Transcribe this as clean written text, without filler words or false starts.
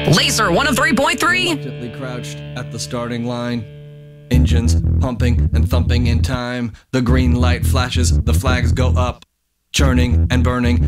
Laser 103.3. Reluctantly crouched at the starting line. Engines pumping and thumping in time. The green light flashes, the flags go up. Churning and burning,